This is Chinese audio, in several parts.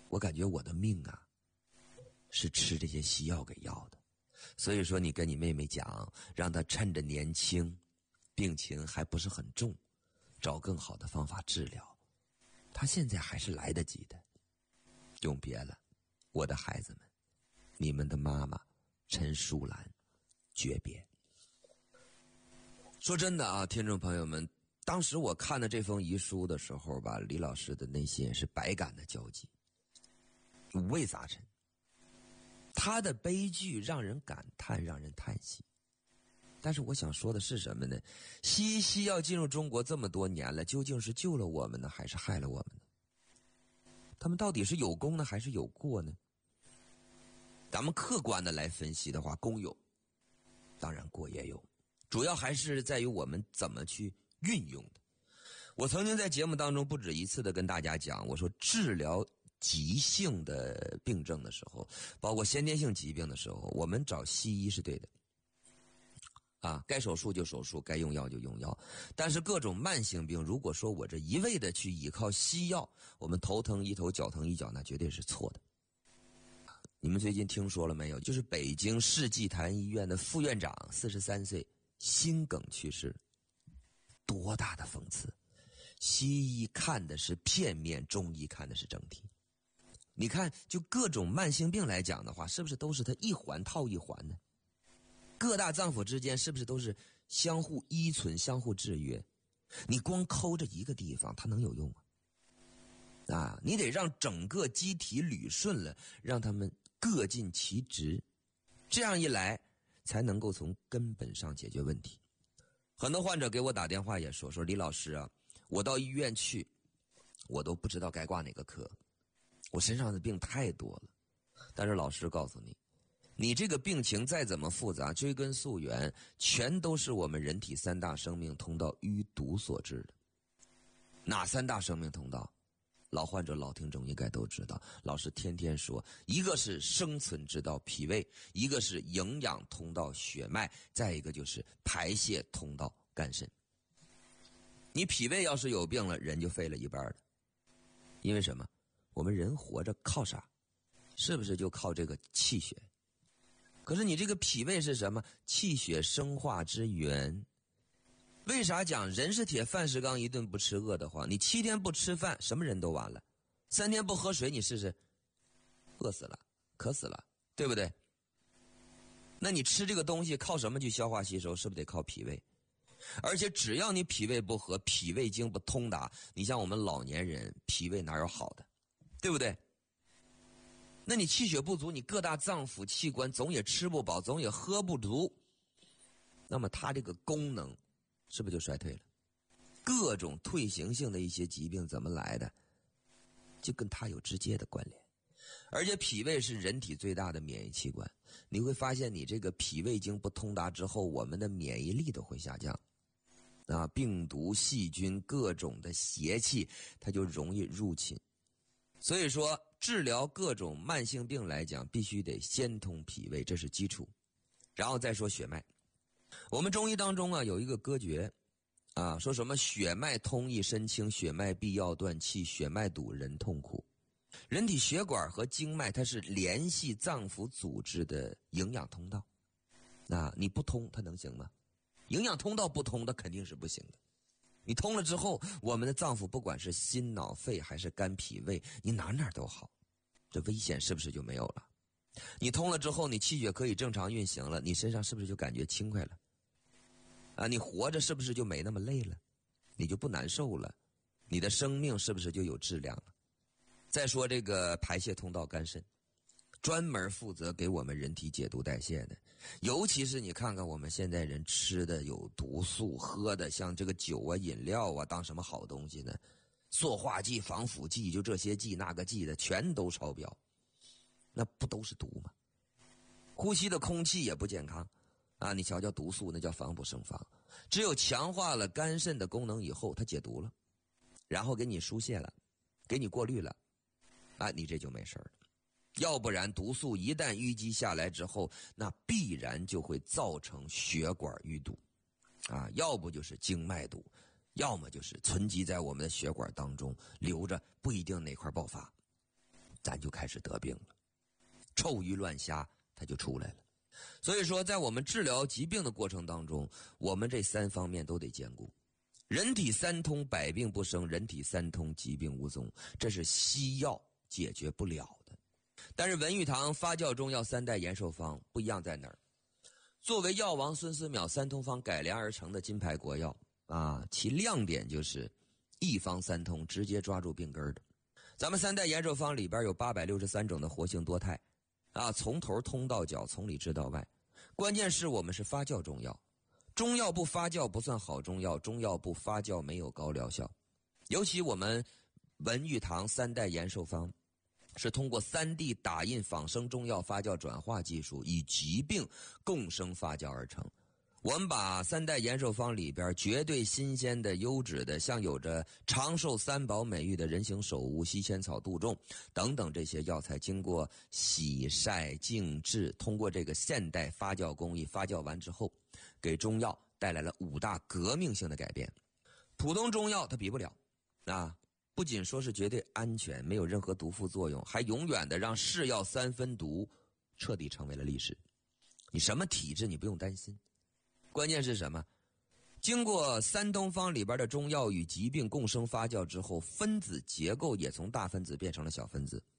我感觉我的命啊，是吃这些西药给要的。所以说你跟你妹妹讲，让她趁着年轻，病情还不是很重，找更好的方法治疗。她现在还是来得及的。永别了，我的孩子们，你们的妈妈陈淑兰，诀别。说真的啊，听众朋友们，当时我看到这封遗书的时候吧，李老师的内心也是百感的交集，五味杂陈。他的悲剧让人感叹，让人叹息。但是我想说的是什么呢？西药进入中国这么多年了，究竟是救了我们呢，还是害了我们呢？他们到底是有功呢，还是有过呢？咱们客观的来分析的话，功有，当然过也有，主要还是在于我们怎么去运用的。我曾经在节目当中不止一次的跟大家讲，我说治疗急性的病症的时候，包括先天性疾病的时候，我们找西医是对的啊，该手术就手术，该用药就用药。但是各种慢性病，如果说我这一味的去依靠西药，我们头疼一头，脚疼一脚，那绝对是错的。你们最近听说了没有？就是北京世纪坛医院的副院长43岁心梗去世，多大的讽刺！西医看的是片面，中医看的是整体。你看，就各种慢性病来讲的话，是不是都是它一环套一环呢？各大脏腑之间是不是都是相互依存、相互制约？你光抠着一个地方，它能有用啊？你得让整个机体捋顺了，让他们各尽其职，这样一来才能够从根本上解决问题。很多患者给我打电话也说李老师啊，我到医院去，我都不知道该挂哪个科，我身上的病太多了。但是老师告诉你，你这个病情再怎么复杂，追根溯源，全都是我们人体三大生命通道淤堵所致的。哪三大生命通道？老患者老听众应该都知道，老师天天说，一个是生存之道脾胃，一个是营养通道血脉，再一个就是排泄通道肝肾。你脾胃要是有病了，人就废了一半了。因为什么？我们人活着靠啥？是不是就靠这个气血？可是你这个脾胃是什么？气血生化之源。为啥讲人是铁饭是钢，一顿不吃饿得慌？你7天不吃饭，什么人都完了。3天不喝水，你试试，饿死了，渴死了，对不对？那你吃这个东西靠什么去消化吸收？是不是得靠脾胃？而且只要你脾胃不和，脾胃经不通达，你像我们老年人，脾胃哪有好的，对不对？那你气血不足，你各大脏腑器官总也吃不饱，总也喝不足，那么它这个功能是不是就衰退了？各种退行性的一些疾病怎么来的？就跟它有直接的关联。而且脾胃是人体最大的免疫器官，你会发现你这个脾胃经不通达之后，我们的免疫力都会下降啊，病毒细菌各种的邪气它就容易入侵。所以说治疗各种慢性病来讲，必须得先通脾胃，这是基础，然后再说血脉。我们中医当中啊有一个歌诀啊，说什么血脉通益身轻，血脉闭要断气，血脉堵人痛苦。人体血管和经脉它是联系脏腑组织的营养通道，那你不通它能行吗？营养通道不通它肯定是不行的。你通了之后，我们的脏腑不管是心脑肺还是肝脾胃，你哪都好，这危险是不是就没有了？你通了之后，你气血可以正常运行了，你身上是不是就感觉轻快了啊？你活着是不是就没那么累了？你就不难受了？你的生命是不是就有质量了？再说这个排泄通道肝肾，专门负责给我们人体解毒代谢的。尤其是你看看我们现在人吃的有毒素，喝的像这个酒啊饮料啊当什么好东西呢？塑化剂防腐剂就这些剂那个剂的全都超标，那不都是毒吗？呼吸的空气也不健康啊！你瞧瞧毒素那叫防不胜防。只有强化了肝肾的功能以后，它解毒了，然后给你输泄了，给你过滤了啊，你这就没事了。要不然毒素一旦淤积下来之后，那必然就会造成血管淤堵啊，要不就是经脉堵，要么就是存积在我们的血管当中留着，不一定哪块爆发。 咱就开始得病了，臭鱼乱虾它就出来了。所以说在我们治疗疾病的过程当中，我们这3方面都得兼顾。人体3通，百病不生；人体3通，疾病无踪。这是西药解决不了的。但是文玉堂发酵中药3代延寿方不一样在哪儿？作为药王孙思邈3通方改良而成的金牌国药啊，其亮点就是一方3通，直接抓住病根的。咱们3代延寿方里边有863种的活性多肽啊，从头通到脚，从里治到外。关键是我们是发酵中药，中药不发酵不算好中药，中药不发酵没有高疗效。尤其我们文玉堂3代延寿方是通过3D 打印仿生中药发酵转化技术，以疾病共生发酵而成。我们把3代延寿方里边绝对新鲜的、优质的，像有着长寿3宝美誉的人形首乌、西千草、杜仲等等这些药材，经过洗晒静置，通过这个现代发酵工艺发酵完之后，给中药带来了5大革命性的改变。普通中药它比不了啊，不仅说是绝对安全，没有任何毒副作用，还永远的让是药3分毒彻底成为了历史。你什么体质你不用担心。关键是什么？经过3通方里边的中药与疾病共生发酵之后，分子结构也从大分子变成了小分子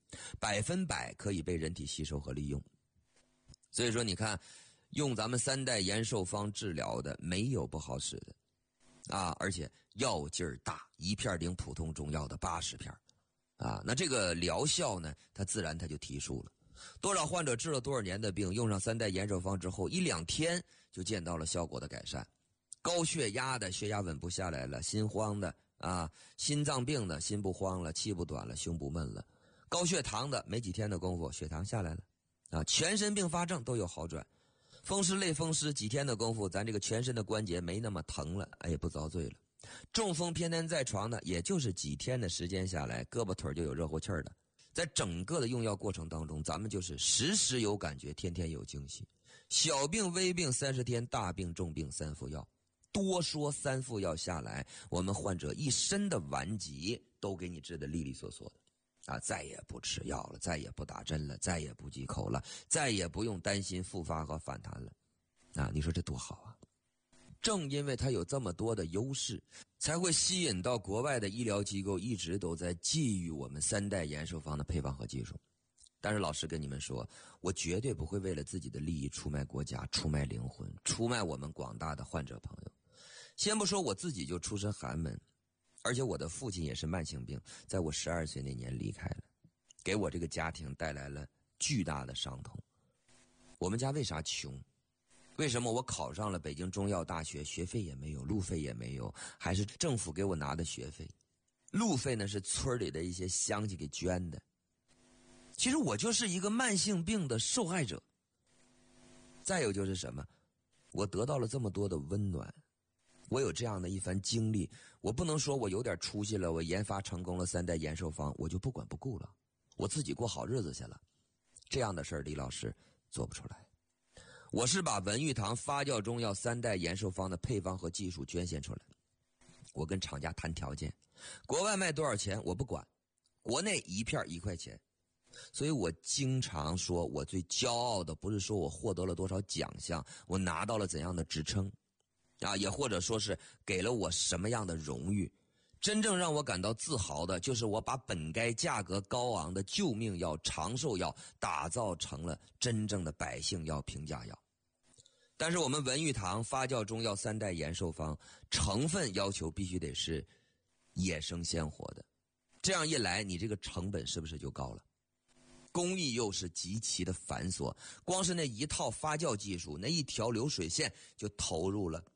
，100%可以被人体吸收和利用。所以说你看，用咱们3代延寿方治疗的没有不好使的啊，而且药劲儿大，一片顶普通中药的80片啊，那这个疗效呢，它自然就提速了。多少患者治了多少年的病，用上3代延寿方之后，1、2天就见到了效果的改善。高血压的血压稳不下来了，心慌的啊，心脏病的心不慌了，气不短了，胸不闷了。高血糖的没几天的功夫血糖下来了啊，全身并发症都有好转。风湿类风湿几天的功夫，咱这个全身的关节没那么疼了，哎，不遭罪了。中风偏瘫在床的，也就是几天的时间下来，胳膊腿就有热乎气儿的。在整个的用药过程当中，咱们就是时时有感觉，天天有惊喜。小病微病30天，大病重病3副药。多说3副药下来，我们患者一身的顽疾都给你治得利利索索的啊，再也不吃药了，再也不打针了，再也不忌口了，再也不用担心复发和反弹了啊，你说这多好啊。正因为它有这么多的优势，才会吸引到国外的医疗机构一直都在觊觎我们3代延寿方的配方和技术。但是老师跟你们说，我绝对不会为了自己的利益出卖国家，出卖灵魂，出卖我们广大的患者朋友。先不说我自己就出身寒门，而且我的父亲也是慢性病，在我12岁那年离开了，给我这个家庭带来了巨大的伤痛。我们家为啥穷？为什么我考上了北京中药大学，学费也没有，路费也没有，还是政府给我拿的学费？路费呢是村里的一些乡亲给捐的。其实我就是一个慢性病的受害者。再有就是什么？我得到了这么多的温暖，我有这样的一番经历，我不能说我有点出息了，我研发成功了3代延寿方，我就不管不顾了，我自己过好日子去了。这样的事儿，李老师做不出来。我是把文玉堂发酵中药3代延寿方的配方和技术捐献出来，我跟厂家谈条件，国外卖多少钱我不管，国内一片1块钱。所以我经常说，我最骄傲的不是说我获得了多少奖项，我拿到了怎样的职称啊，也或者说是给了我什么样的荣誉。真正让我感到自豪的就是我把本该价格高昂的救命药、长寿药打造成了真正的百姓药、平价药。但是我们文玉堂发酵中药3代延寿方成分要求必须得是野生鲜活的，这样一来你这个成本是不是就高了？工艺又是极其的繁琐，光是那一套发酵技术，那一条流水线就投入了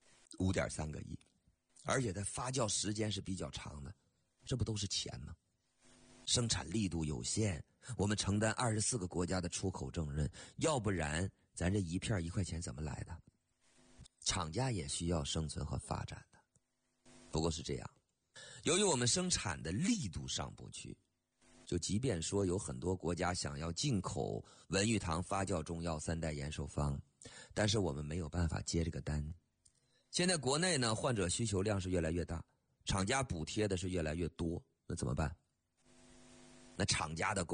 5.3个亿，而且它发酵时间是比较长的，这不都是钱吗？生产力度有限，我们承担24个国家的出口责任，要不然咱这一片1块钱怎么来的？厂家也需要生存和发展的。不过是这样，由于我们生产的力度上不去，就即便说有很多国家想要进口文玉堂发酵中药3代延寿方，但是我们没有办法接这个单。现在国内呢，患者需求量是越来越大，厂家补贴的是越来越多，那怎么办？那厂家的